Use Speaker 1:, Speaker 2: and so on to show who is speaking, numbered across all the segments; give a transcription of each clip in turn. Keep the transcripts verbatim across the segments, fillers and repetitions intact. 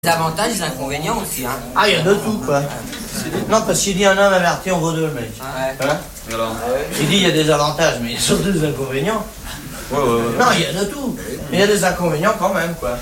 Speaker 1: Des avantages, des inconvénients aussi, hein.
Speaker 2: Ah, il y a de tout, quoi. Non, parce qu'il dit un homme averti, on vaut deux, le mec.
Speaker 1: Ouais.
Speaker 2: Hein?
Speaker 3: Alors.
Speaker 2: Il dit il y a des avantages, mais il y a surtout des inconvénients.
Speaker 3: Ouais, ouais, ouais.
Speaker 2: Non, il y a de tout. Mais il y a des inconvénients quand même, quoi.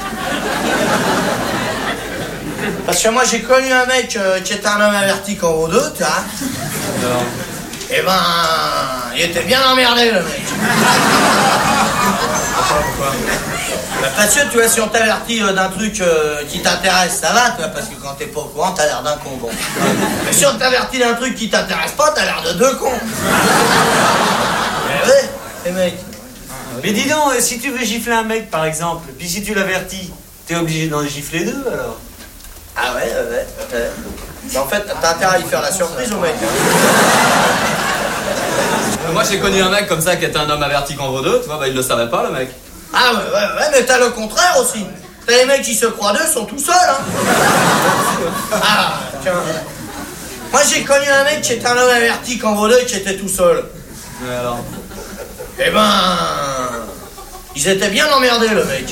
Speaker 2: Parce que moi, j'ai connu un mec euh, qui était un homme averti qu'on vaut deux, tu vois.
Speaker 3: Alors.
Speaker 2: Eh ben, il était bien emmerdé, le mec.
Speaker 3: Pourquoi, pourquoi
Speaker 2: Bah, parce que, tu vois, si on t'avertit euh, d'un truc euh, qui t'intéresse, ça va, tu vois, parce que quand t'es pas au courant, t'as l'air d'un con, bon. Mais si on t'avertit d'un truc qui t'intéresse pas, t'as l'air de deux cons. Eh ouais, les mecs.
Speaker 4: Mais dis donc, si tu veux gifler un mec, par exemple, puis si tu l'avertis, t'es obligé d'en gifler deux, alors?
Speaker 2: Ah ouais, ouais, ouais. ouais. Mais en fait, t'as intérêt à y faire la surprise au mec. Hein.
Speaker 3: Moi j'ai connu un mec comme ça qui était un homme averti qu'en vaut deux, tu vois, bah il le savait pas le mec.
Speaker 2: Ah ouais, ouais, ouais, mais t'as le contraire aussi. T'as les mecs qui se croient deux, sont tout seuls, hein. Ah, tiens. Moi j'ai connu un mec qui était un homme averti qu'en vaut deux, qui était tout seul.
Speaker 3: Mais alors.
Speaker 2: Eh ben... Ils étaient bien emmerdés, le mec.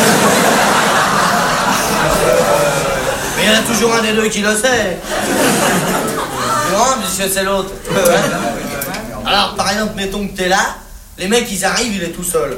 Speaker 2: Mais il y en a toujours un des deux qui le sait. Non, puisque c'est l'autre. Alors, par exemple, mettons que t'es là, les mecs, ils arrivent, il est tout seul.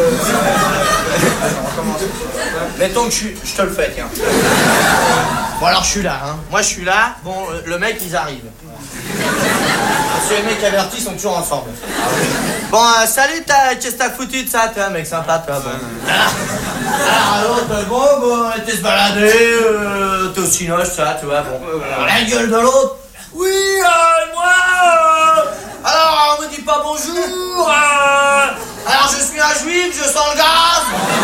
Speaker 2: Mettons que je, suis, je te le fais, tiens. Bon, alors, je suis là, hein. Moi, je suis là. Bon, le mec, ils arrivent. Parce que les mecs avertis sont toujours ensemble. Bon, euh, salut, qu'est-ce que t'as foutu de ça, toi, mec, sympa, toi, bon. Alors, l'autre, bon, bon, t'es se balader, euh, t'es au cinoche, ça, tu vois, bon. Alors, la gueule de l'autre, oui, euh, moi, euh, alors, on me dit pas bonjour, euh, alors, je suis un juif, je sens le gaz.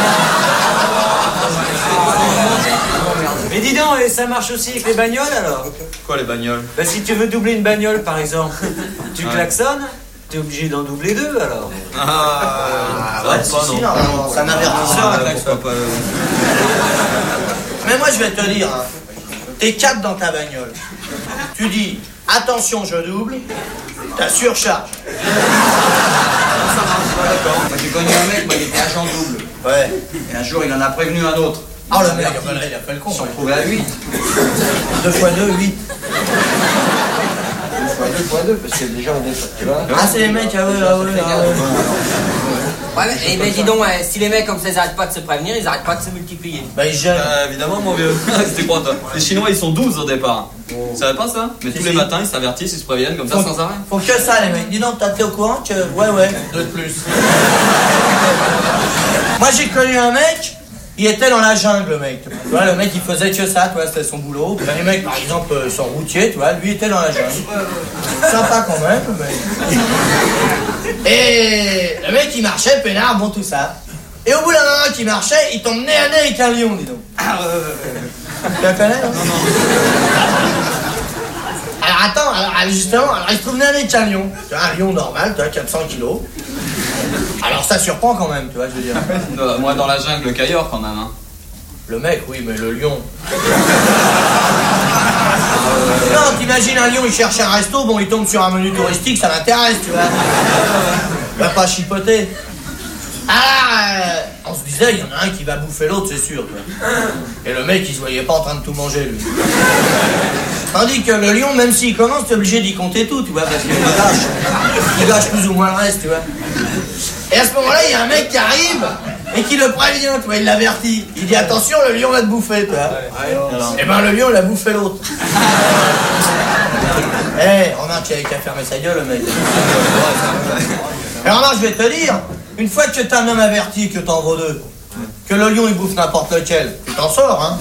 Speaker 4: Mais dis donc, et ça marche aussi avec les bagnoles, alors?
Speaker 3: Quoi les bagnoles?
Speaker 4: Bah si tu veux doubler une bagnole, par exemple, tu
Speaker 3: Ouais.
Speaker 4: klaxonnes, t'es obligé d'en doubler deux, alors.
Speaker 3: Ah,
Speaker 2: ouais, si, si, non, non, c'est un avertisseur,
Speaker 3: Ah,
Speaker 2: un klaxon.
Speaker 3: pourquoi pas, euh.
Speaker 2: Mais moi, je vais te dire, hein, t'es quatre dans ta bagnole. Tu dis, attention, je double, t'as surcharge.
Speaker 5: Moi j'ai connu un mec, moi, il était agent double.
Speaker 2: Ouais.
Speaker 5: Et un jour il en a prévenu un autre.
Speaker 2: Oh, le mec, il a fait- il a fait le con.
Speaker 5: Ils sont
Speaker 2: Ouais.
Speaker 5: retrouvés à huit.
Speaker 2: deux fois deux, huit.
Speaker 5: deux fois deux fois deux, parce que déjà on est. Tu vois.
Speaker 2: Ah, c'est les mecs, ah ouais, ah ouais, ah ouais.
Speaker 1: Ouais, mais, eh ben dis donc, ouais, si les mecs comme ça, ils arrêtent pas de se prévenir, ils arrêtent pas de se multiplier.
Speaker 2: Bah, ils gênent.
Speaker 3: Euh, évidemment mon vieux. C'était quoi toi? Les Chinois ils sont douze au départ. Tu savais pas ça? Mais
Speaker 2: Si,
Speaker 3: tous
Speaker 2: si.
Speaker 3: les matins ils s'avertissent, ils se préviennent comme ça
Speaker 2: Faut-
Speaker 3: sans arrêt.
Speaker 2: Faut que ça, les mecs. Dis donc, t'es au courant que... Ouais, ouais, deux de plus. Moi, j'ai connu un mec, il était dans la jungle, le mec. Tu vois, le mec, il faisait que ça, tu vois, c'était son boulot. Ben, les mecs, par exemple, euh, sont routiers, tu vois, lui, il était dans la jungle. Sympa quand même, le mec. Et le mec, il marchait, peinard, bon, tout ça. Et au bout d'un moment qu'il marchait, il tombe nez à nez avec un lion, dis donc.
Speaker 3: Ah,
Speaker 2: Tu la connais, non? Non, non. Alors attends, alors, justement, alors il se trouve nez à nez avec un lion. Tu vois, un lion normal, tu vois, quatre cents kilos. Alors ça surprend quand même, tu vois, je veux dire.
Speaker 3: Euh, moi dans la jungle qu'ailleurs quand même. Hein.
Speaker 2: Le mec, oui, mais le lion. Non, t'imagines un lion, il cherche un resto, bon, il tombe sur un menu touristique, ça l'intéresse, tu vois. Il va pas chipoter. Ah, euh, on se disait, il y en a un qui va bouffer l'autre, c'est sûr, tu vois. Et le mec, il se voyait pas en train de tout manger, lui. Tandis que le lion, même s'il commence, t'es obligé d'y compter tout, tu vois, parce qu'il gâche. Il gâche plus ou moins le reste, tu vois. Et à ce moment-là, il y a un mec qui arrive et qui le prévient, tu vois, il l'avertit. Il dit, attention, le lion va te bouffer, tu vois. Et ben, le lion, il a bouffé l'autre. Eh, remarque qu'il avait qu'à fermer sa gueule, le mec. Et remarque, je vais te dire, une fois que t'es un homme averti, que t'en vaux deux, que le lion, il bouffe n'importe lequel, tu t'en sors, hein.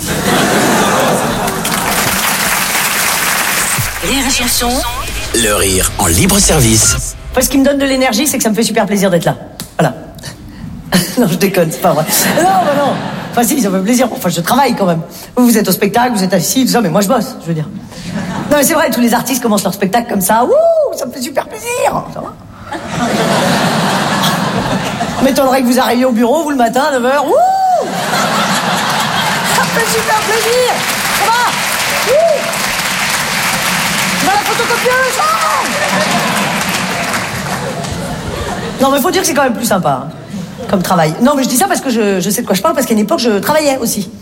Speaker 6: Rire et chanson.
Speaker 7: Le rire en libre service.
Speaker 8: Enfin, ce qui me donne de l'énergie, c'est que ça me fait super plaisir d'être là. Voilà. Non, je déconne, c'est pas vrai. Non, bah non. Enfin, si, ça me fait plaisir. Enfin, je travaille quand même. Vous, vous êtes au spectacle, vous êtes assis, tout ça, mais moi, je bosse, je veux dire. Non, mais c'est vrai, tous les artistes commencent leur spectacle comme ça. Wouh, ça me fait super plaisir. Ça va? M'étonnerait que vous arriviez au bureau, vous, le matin, à neuf heures. Wouh! Ça me fait super plaisir. Ça va? Wouh! Dans la photocopieuse, ah! Non, mais faut dire que c'est quand même plus sympa, hein, comme travail. Non, mais je dis ça parce que je, je sais de quoi je parle, parce qu'à une époque, je travaillais aussi.